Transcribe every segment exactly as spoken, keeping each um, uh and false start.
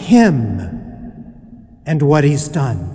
him and what he's done.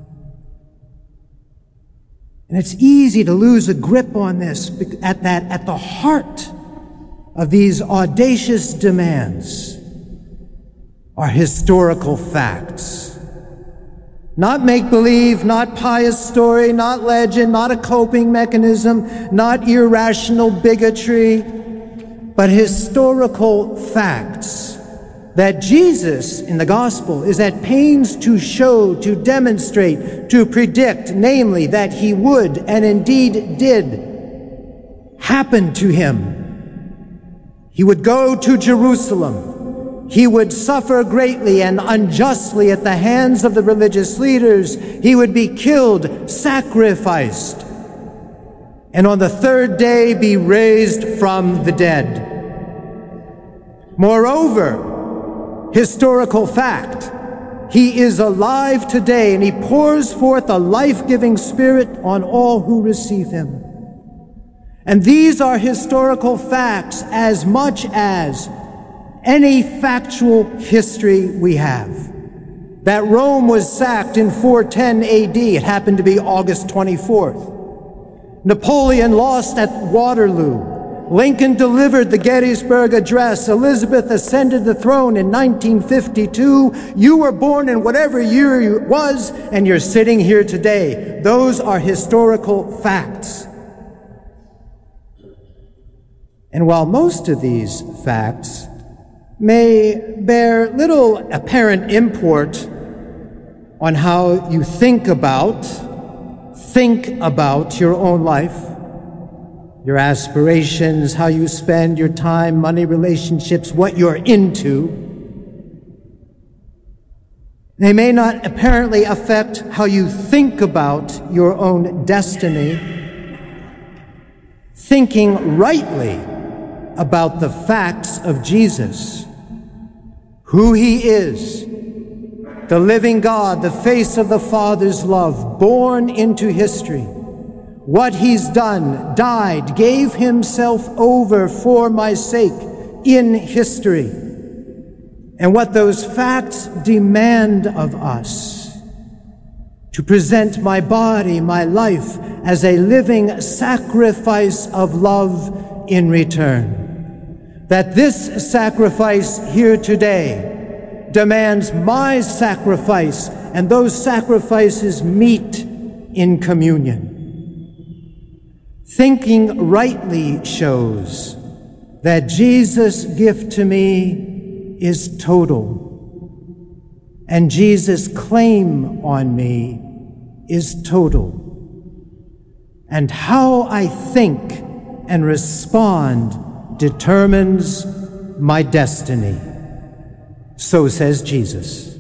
And it's easy to lose a grip on this at that, at the heart of these audacious demands are historical facts. Not make-believe, not pious story, not legend, not a coping mechanism, not irrational bigotry, but historical facts that Jesus in the gospel is at pains to show, to demonstrate, to predict, namely that he would, and indeed did, happen to him. He would go to Jerusalem. He would suffer greatly and unjustly at the hands of the religious leaders. He would be killed, sacrificed, and on the third day be raised from the dead. Moreover, historical fact, he is alive today, and he pours forth a life-giving spirit on all who receive him. And these are historical facts as much as any factual history we have. That Rome was sacked in four ten A D, it happened to be August twenty-fourth. Napoleon lost at Waterloo. Lincoln delivered the Gettysburg Address. Elizabeth ascended the throne in nineteen fifty-two. You were born in whatever year it was, and you're sitting here today. Those are historical facts. And while most of these facts may bear little apparent import on how you think about, think about your own life, your aspirations, how you spend your time, money, relationships, what you're into, they may not apparently affect how you think about your own destiny. Thinking rightly about the facts of Jesus, who he is, the living God, the face of the Father's love, born into history, what he's done, died, gave himself over for my sake in history, and what those facts demand of us: to present my body, my life, as a living sacrifice of love in return. That this sacrifice here today demands my sacrifice, and those sacrifices meet in communion. Thinking rightly shows that Jesus' gift to me is total, and Jesus' claim on me is total. And how I think and respond determines my destiny. So says Jesus.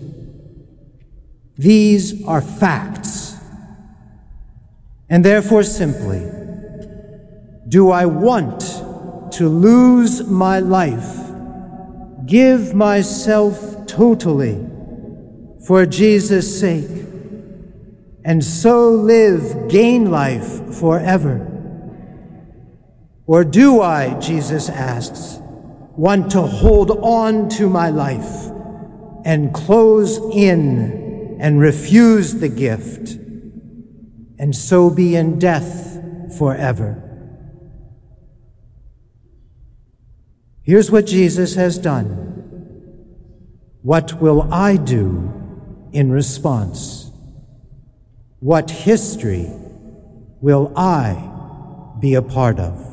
These are facts. And therefore, simply, do I want to lose my life, give myself totally for Jesus' sake, and so live, gain life forever? Or do I, Jesus asks, want to hold on to my life and close in and refuse the gift, and so be in death forever? Here's what Jesus has done. What will I do in response? What history will I be a part of?